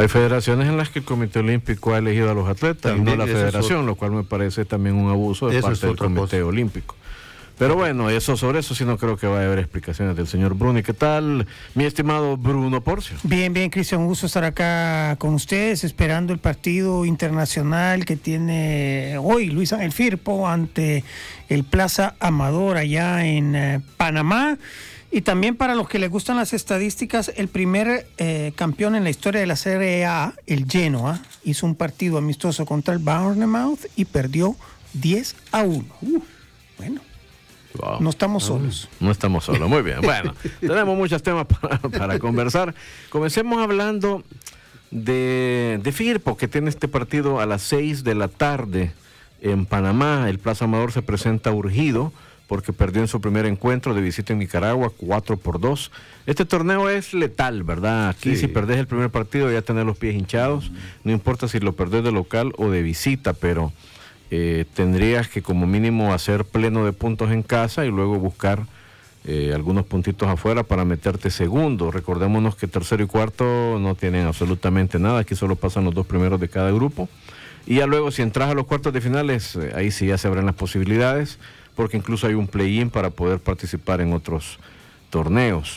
Hay federaciones en las que el Comité Olímpico ha elegido a los atletas también, y no la federación, lo cual me parece también un abuso de parte del Comité Olímpico. Pero bueno, sobre eso sí no creo que vaya a haber explicaciones del señor Bruno. ¿Y qué tal, mi estimado Bruno Porcio? Bien, Cristian, un gusto estar acá con ustedes, esperando el partido internacional que tiene hoy Luis Ángel Firpo ante el Plaza Amador allá en Panamá. Y también para los que les gustan las estadísticas, el primer campeón en la historia de la Serie A, el Genoa, hizo un partido amistoso contra el Bournemouth y perdió 10-1. Bueno. Wow. No estamos solos. No estamos solos, muy bien. Bueno, tenemos muchos temas para conversar. Comencemos hablando de Firpo, que tiene este partido a las 6 de la tarde en Panamá. El Plaza Amador se presenta urgido porque perdió en su primer encuentro de visita en Nicaragua 4-2. Este torneo es letal, ¿verdad? Aquí si perdés el primer partido ya tenés los pies hinchados. No importa si lo perdés de local o de visita, pero tendrías que como mínimo hacer pleno de puntos en casa y luego buscar algunos puntitos afuera para meterte segundo. Recordémonos que tercero y cuarto no tienen absolutamente nada, aquí solo pasan los 2 primeros de cada grupo, y ya luego si entras a los cuartos de finales, ahí sí ya se abren las posibilidades, porque incluso hay un play-in para poder participar en otros torneos.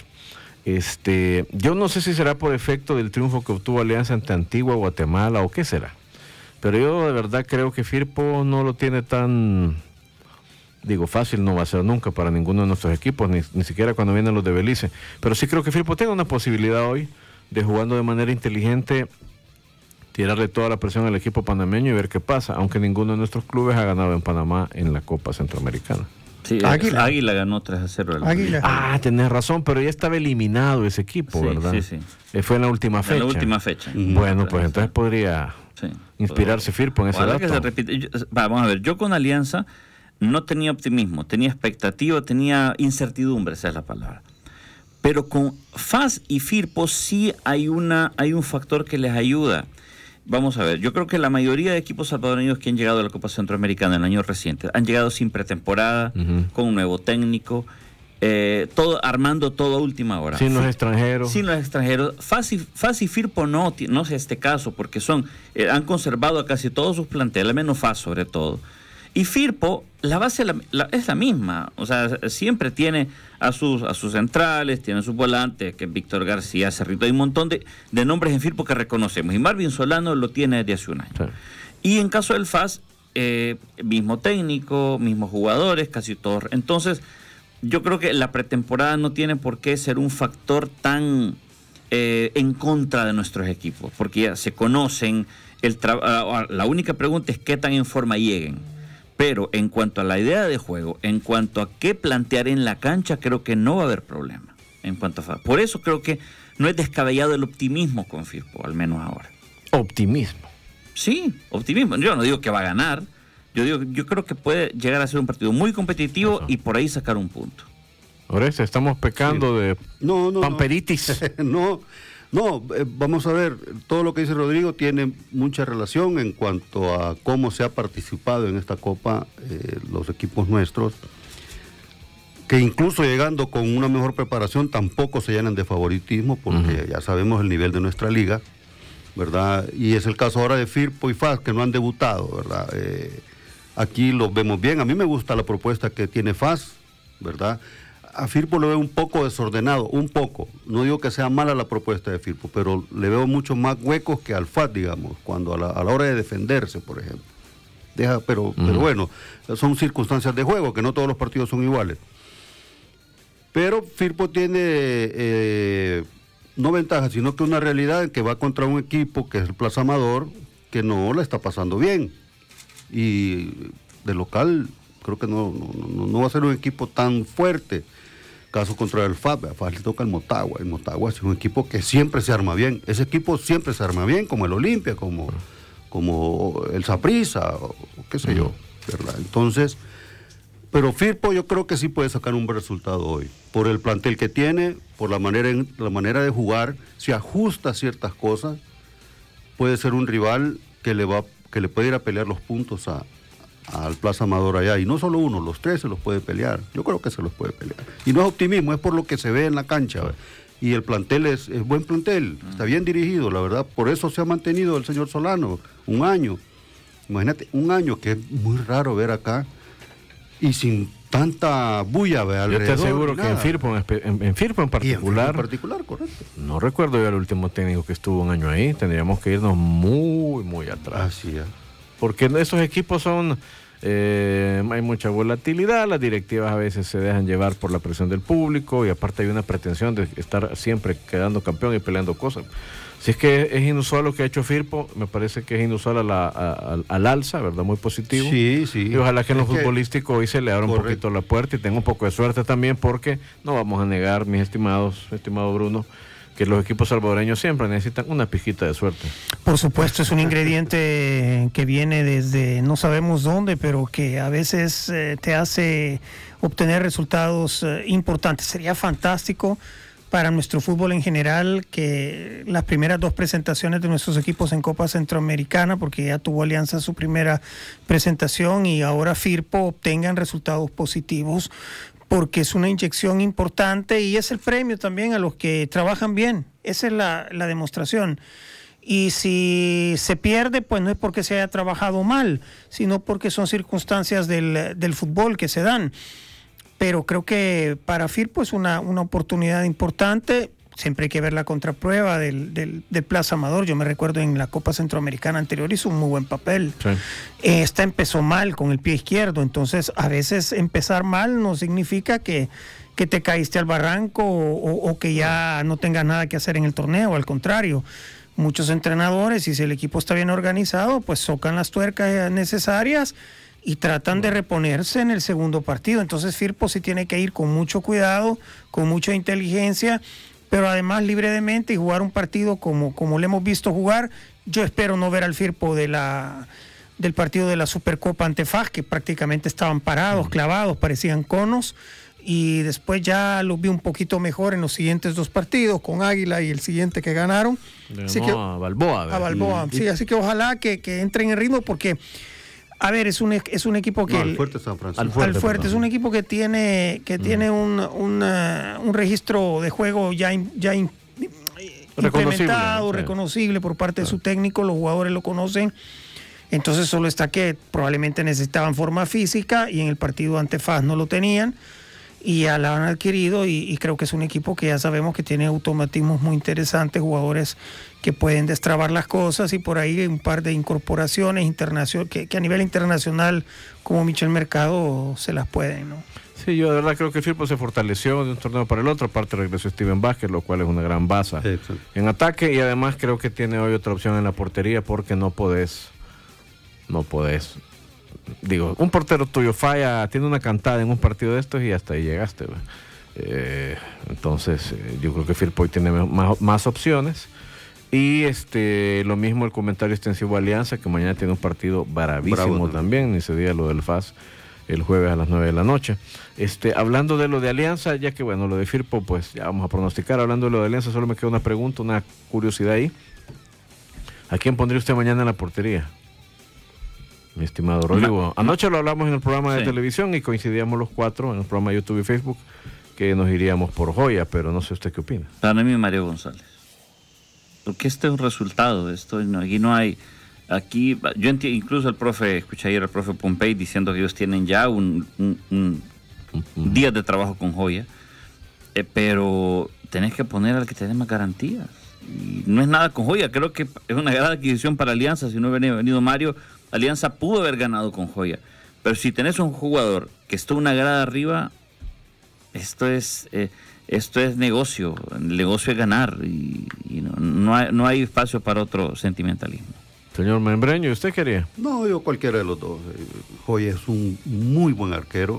Yo no sé si será por efecto del triunfo que obtuvo Alianza ante Antigua, Guatemala, o qué será. Pero yo de verdad creo que Firpo no lo tiene tan, fácil no va a ser nunca para ninguno de nuestros equipos, ni siquiera cuando vienen los de Belice. Pero sí creo que Firpo tiene una posibilidad hoy de, jugando de manera inteligente, tirarle toda la presión al equipo panameño y ver qué pasa, aunque ninguno de nuestros clubes ha ganado en Panamá en la Copa Centroamericana. Sí, Águila ganó 3-0. Águila. Tenés razón, pero ya estaba eliminado ese equipo, ¿verdad? Sí. Fue en la última fecha. En la última fecha. Bueno, pues entonces podría inspirarse Firpo en ese dato. Que se repite. Vamos a ver, yo con Alianza no tenía optimismo, tenía expectativa, tenía incertidumbre, esa es la palabra. Pero con FAS y Firpo sí hay un factor que les ayuda. Vamos a ver, yo creo que la mayoría de equipos salvadoreños que han llegado a la Copa Centroamericana en años recientes han llegado sin pretemporada, con un nuevo técnico, armando todo a última hora. Sin los extranjeros. FAS y Firpo no es este caso, porque han conservado a casi todos sus planteles, al menos FAS sobre todo. Y Firpo, la base es la misma, o sea, siempre tiene a sus centrales, tiene a sus volantes, que es Víctor García, Cerrito, hay un montón de nombres en Firpo que reconocemos, y Marvin Solano lo tiene desde hace un año. Sí. Y en caso del FAS, mismo técnico, mismos jugadores, casi todos. Entonces, yo creo que la pretemporada no tiene por qué ser un factor tan en contra de nuestros equipos, porque ya se conocen, la única pregunta es qué tan en forma lleguen. Pero en cuanto a la idea de juego, en cuanto a qué plantear en la cancha, creo que no va a haber problema. Por eso creo que no es descabellado el optimismo con Firpo, al menos ahora. ¿Optimismo? Sí, optimismo. Yo no digo que va a ganar. Yo creo que puede llegar a ser un partido muy competitivo y por ahí sacar un punto. Oreste, estamos pecando de pamperitis. No, vamos a ver, todo lo que dice Rodrigo tiene mucha relación en cuanto a cómo se ha participado en esta Copa los equipos nuestros, que incluso llegando con una mejor preparación tampoco se llenan de favoritismo, porque ya sabemos el nivel de nuestra liga, ¿verdad? Y es el caso ahora de Firpo y FAS, que no han debutado, ¿verdad? Aquí los vemos bien. A mí me gusta la propuesta que tiene FAS, ¿verdad? A Firpo lo veo un poco desordenado, un poco. No digo que sea mala la propuesta de Firpo, pero le veo mucho más huecos que al FAS, digamos, cuando a la hora de defenderse, por ejemplo. Pero bueno, son circunstancias de juego, que no todos los partidos son iguales. Pero Firpo tiene no ventaja, sino que una realidad en que va contra un equipo que es el Plaza Amador, que no la está pasando bien. Y de local creo que no va a ser un equipo tan fuerte. Caso contra el FAS le toca el Motagua. El Motagua es un equipo que siempre se arma bien. Ese equipo siempre se arma bien, como el Olimpia, como el Saprissa, o qué sé yo, ¿verdad? Entonces, pero Firpo yo creo que sí puede sacar un buen resultado hoy. Por el plantel que tiene, por la manera de jugar, si ajusta ciertas cosas, puede ser un rival que le puede ir a pelear los puntos al Plaza Amador allá, y no solo uno, los tres se los puede pelear. Yo creo que se los puede pelear, y no es optimismo, es por lo que se ve en la cancha. y el plantel es buen plantel, está bien dirigido, la verdad, por eso se ha mantenido el señor Solano, un año. Imagínate, un año que es muy raro ver acá, y sin tanta bulla alrededor. Yo te aseguro que en Firpo en particular, correcto. No recuerdo yo el último técnico que estuvo un año ahí, tendríamos que irnos muy, muy atrás. Así es. Porque esos equipos son, hay mucha volatilidad, las directivas a veces se dejan llevar por la presión del público y aparte hay una pretensión de estar siempre quedando campeón y peleando cosas. Si es que es inusual lo que ha hecho Firpo, me parece que es inusual al alza, ¿verdad? Muy positivo. Sí, sí. Y ojalá que en lo futbolístico hoy se le abra un correcto. poquito la puerta y tenga un poco de suerte también, porque no vamos a negar, mis estimados, estimado Bruno, que los equipos salvadoreños siempre necesitan una pizquita de suerte. Por supuesto, es un ingrediente que viene desde no sabemos dónde, pero que a veces te hace obtener resultados importantes. Sería fantástico para nuestro fútbol en general que las primeras 2 presentaciones de nuestros equipos en Copa Centroamericana, porque ya tuvo Alianza su primera presentación y ahora Firpo, obtengan resultados positivos, porque es una inyección importante y es el premio también a los que trabajan bien. Esa es la demostración. Y si se pierde, pues no es porque se haya trabajado mal, sino porque son circunstancias del fútbol que se dan. Pero creo que para Firpo es una oportunidad importante. Siempre hay que ver la contraprueba del Plaza Amador. Yo me recuerdo en la Copa Centroamericana anterior hizo un muy buen papel. Sí. Esta empezó mal con el pie izquierdo, entonces a veces empezar mal no significa que te caíste al barranco o que ya no tengas nada que hacer en el torneo, al contrario. Muchos entrenadores, y si el equipo está bien organizado, pues socan las tuercas necesarias y tratan de reponerse en el segundo partido. Entonces Firpo sí tiene que ir con mucho cuidado, con mucha inteligencia, pero además libre de mente y jugar un partido como le hemos visto jugar. Yo espero no ver al Firpo del partido de la Supercopa ante FAS, que prácticamente estaban parados, clavados, parecían conos, y después ya los vi un poquito mejor en los siguientes 2 partidos, con Águila y el siguiente que ganaron. A Balboa. A Balboa, sí, así que ojalá que entren en ritmo, porque a ver, es un equipo que... Alfuerte San Francisco. Alfuerte es un equipo que tiene un registro de juego ya implementado, reconocible por parte de su técnico, los jugadores lo conocen. Entonces solo está que probablemente necesitaban forma física y en el partido ante FAS no lo tenían y ya la han adquirido y creo que es un equipo que ya sabemos que tiene automatismos muy interesantes, jugadores que pueden destrabar las cosas y por ahí un par de incorporaciones que a nivel internacional como Michel Mercado se las pueden, ¿no? Sí, yo de verdad creo que el Firpo se fortaleció de un torneo para el otro, aparte regresó Steven Vázquez, lo cual es una gran base en ataque y además creo que tiene hoy otra opción en la portería porque no podés, digo, un portero tuyo falla, tiene una cantada en un partido de estos y hasta ahí llegaste, entonces yo creo que Firpo hoy tiene más opciones y lo mismo el comentario extensivo a Alianza, que mañana tiene un partido bravísimo también, ni se diga lo del FAS el jueves a las 9 de la noche. Hablando de lo de Alianza, ya que bueno, lo de Firpo pues ya vamos a pronosticar. Hablando de lo de Alianza, solo me queda una pregunta, una curiosidad ahí. ¿A quién pondría usted mañana en la portería, mi estimado Rodrigo? Anoche lo hablamos en el programa de televisión y coincidíamos los 4 en el programa de YouTube y Facebook que nos iríamos por Joya, pero no sé usted qué opina. Para mí Mario González. Porque este es un resultado, aquí no hay... Aquí, yo entiendo, incluso escuché ayer al profe Pompey diciendo que ellos tienen ya un día de trabajo con Joya, pero tenés que poner al que te dé más garantías. Y no es nada con Joya, creo que es una gran adquisición para Alianza. Si no hubiera venido Mario, Alianza pudo haber ganado con Joya. Pero si tenés un jugador que está una grada arriba, esto es negocio. El negocio es ganar y no hay espacio para otro sentimentalismo. Señor Membreño, ¿usted quería? No, yo cualquiera de los dos. Joya es un muy buen arquero.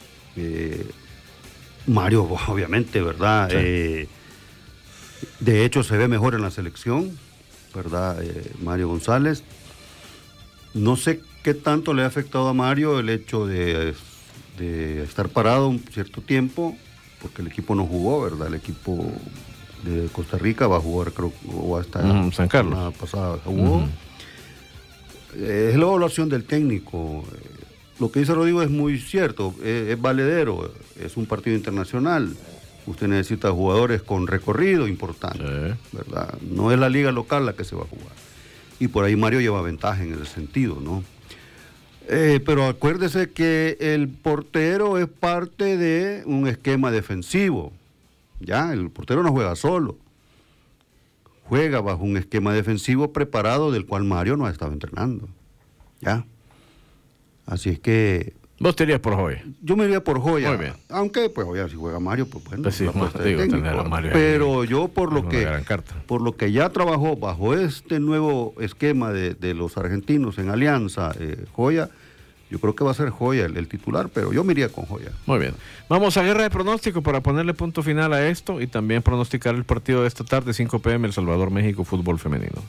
Mario, obviamente, ¿verdad? Sí. De hecho, se ve mejor en la selección, ¿verdad? Mario González. No sé qué tanto le ha afectado a Mario el hecho de estar parado un cierto tiempo, porque el equipo no jugó, ¿verdad? El equipo de Costa Rica va a jugar, creo, o hasta San Carlos. La pasada jugó. Es la evaluación del técnico. Lo que dice Rodrigo es muy cierto, es valedero, es un partido internacional. Usted necesita jugadores con recorrido importante, ¿verdad? No es la liga local la que se va a jugar. Y por ahí Mario lleva ventaja en ese sentido, ¿no? Pero acuérdese que el portero es parte de un esquema defensivo. Ya, el portero no juega solo. Juega bajo un esquema defensivo preparado del cual Mario no ha estado entrenando. Ya. Así es que... ¿Vos te irías por Joya? Yo me iría por Joya. Muy bien. Aunque, pues, Joya, si juega Mario, pues bueno. Pues sí, pero yo por lo que ya trabajó bajo este nuevo esquema de los argentinos en Alianza, Joya, yo creo que va a ser Joya el titular, pero yo me iría con Joya. Muy bien. Vamos a guerra de pronóstico para ponerle punto final a esto y también pronosticar el partido de esta tarde, 5 p.m. El Salvador, México, fútbol femenino.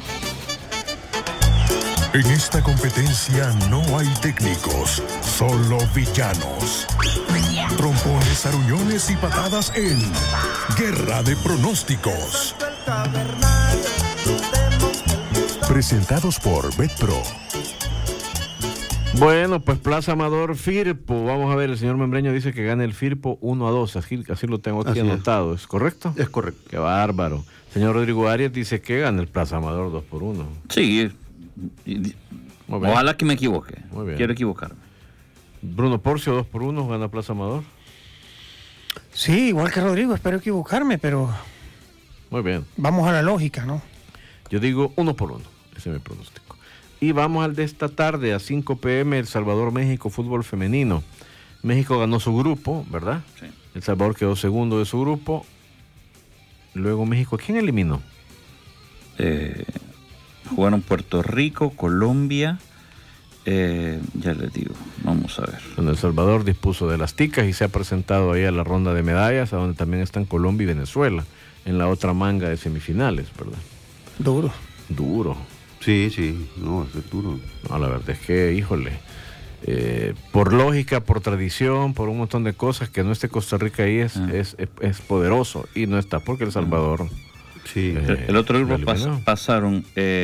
En esta competencia no hay técnicos, solo villanos. Trompones, aruñones y patadas en Guerra de Pronósticos. Presentados por BetPro. Bueno, pues Plaza Amador, Firpo. Vamos a ver, el señor Membreño dice que gana el Firpo 1-2. Así lo tengo aquí anotado, ¿es correcto? Es correcto. Qué bárbaro. Señor Rodrigo Arias dice que gana el Plaza Amador 2-1. Sí. Ojalá que me equivoque. Muy bien. Quiero equivocarme. Bruno Porcio 2-1 gana Plaza Amador. Sí, igual que Rodrigo, espero equivocarme, pero muy bien. Vamos a la lógica, ¿no? Yo digo 1-1, ese es mi pronóstico. Y vamos al de esta tarde a 5 p.m. El Salvador, México, fútbol femenino. México ganó su grupo, ¿verdad? Sí. El Salvador quedó segundo de su grupo. Luego México, ¿quién eliminó? Jugaron Puerto Rico, Colombia, ya les digo, vamos a ver. Bueno, El Salvador dispuso de las ticas y se ha presentado ahí a la ronda de medallas, a donde también están Colombia y Venezuela, en la otra manga de semifinales, ¿verdad? Duro. Sí, no, es duro. No, la verdad es que, híjole, por lógica, por tradición, por un montón de cosas, que no esté Costa Rica ahí es poderoso, y no está porque El Salvador... Sí. El otro grupo pasaron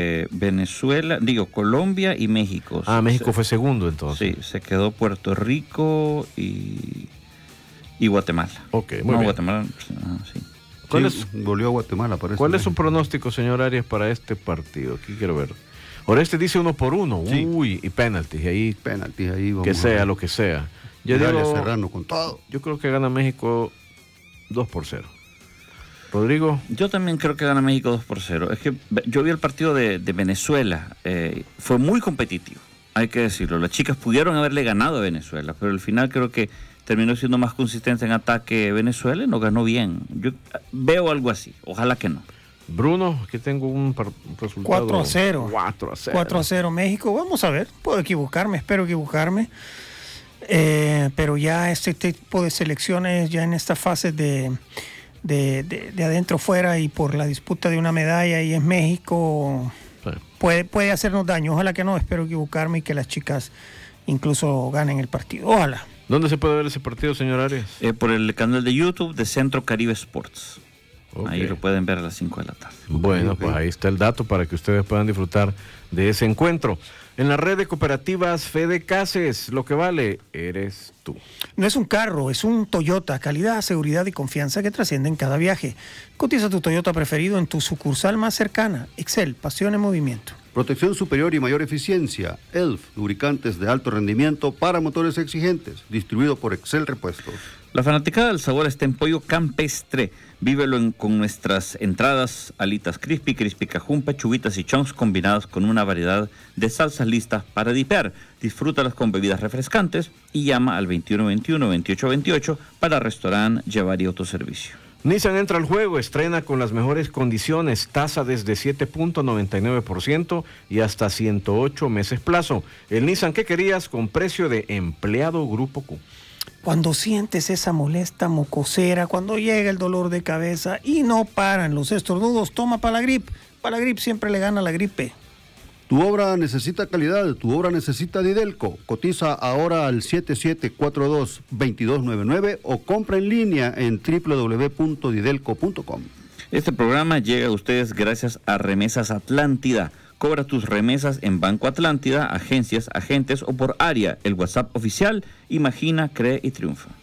Colombia y México. México fue segundo entonces. Sí, se quedó Puerto Rico y Guatemala. Ok, muy bien. Guatemala, sí. Volvió a Guatemala, parece. ¿Cuál es su pronóstico, señor Arias, para este partido? Aquí quiero ver. Oreste dice 1-1. Sí. Uy, y penaltis. Ahí vamos que sea lo que sea. Yo digo, Serrano con todo. Yo creo que gana México 2-0. Rodrigo. Yo también creo que gana México 2-0. Es que yo vi el partido de Venezuela. Fue muy competitivo, hay que decirlo. Las chicas pudieron haberle ganado a Venezuela, pero al final creo que terminó siendo más consistente en ataque Venezuela y nos ganó bien. Yo veo algo así. Ojalá que no. Bruno, aquí tengo un resultado. 4-0. 4-0 México. Vamos a ver. Puedo equivocarme, espero equivocarme. Pero ya este tipo de selecciones, ya en esta fase de adentro fuera y por la disputa de una medalla y es México, sí, puede hacernos daño. Ojalá que no, espero equivocarme y que las chicas incluso ganen el partido. Ojalá. ¿Dónde se puede ver ese partido, señor Arias? Por el canal de YouTube de Centro Caribe Sports. Okay. Ahí lo pueden ver a las 5 de la tarde. Bueno, pues ahí está el dato para que ustedes puedan disfrutar de ese encuentro. En la red de cooperativas Fede Cases, lo que vale eres tú. No es un carro, es un Toyota. Calidad, seguridad y confianza que trascienden cada viaje. Cotiza tu Toyota preferido en tu sucursal más cercana. Excel, pasión en movimiento. Protección superior y mayor eficiencia. ELF, lubricantes de alto rendimiento para motores exigentes. Distribuido por Excel Repuestos. La fanaticada del sabor está en Pollo Campestre. Vívelo con nuestras entradas, alitas crispy, crispy cajún, pechuguitas y chunks combinadas con una variedad de salsas listas para dipear. Disfrútalas con bebidas refrescantes y llama al 2121-2828 para restaurante, llevar y autoservicio. Nissan entra al juego, estrena con las mejores condiciones, tasa desde 7.99% y hasta 108 meses plazo. El Nissan que querías con precio de empleado Grupo Q. Cuando sientes esa molesta mocosera, cuando llega el dolor de cabeza y no paran los estornudos, toma Palagrip. Palagrip siempre le gana a la gripe. Tu obra necesita calidad, tu obra necesita Didelco. Cotiza ahora al 7742-2299 o compra en línea en www.didelco.com. Este programa llega a ustedes gracias a Remesas Atlántida. Cobra tus remesas en Banco Atlántida, agencias, agentes o por área. El WhatsApp oficial, imagina, cree y triunfa.